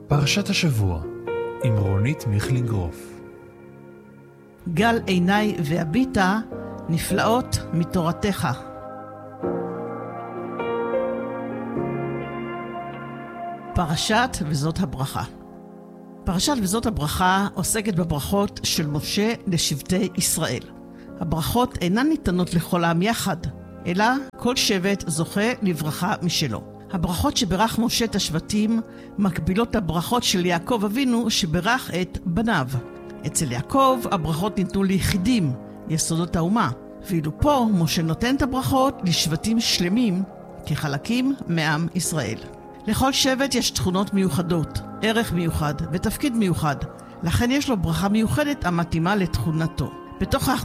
פרשת השבוע עם רונית מיכלינגרוף. גל עיניי והביטה נפלאות מתורתך. פרשת וזאת הברכה. פרשת וזאת הברכה עוסקת בברכות של משה לשבטי ישראל. הברכות אינן ניתנות לכל העם יחד, אלא כל שבט זוכה לברכה משלו. הברכות שברך משה את השבטים מקבילות לברכות של יעקב אבינו שברך את בניו. אצל יעקב הברכות ניתנו ליחידים, יסודות האומה, ואילו פה משה נותן את הברכות לשבטים שלמים כחלקים מעם ישראל. לכל שבט יש תכונות מיוחדות, ערך מיוחד ותפקיד מיוחד, לכן יש לו ברכה מיוחדת המתאימה לתכונתו. בתוך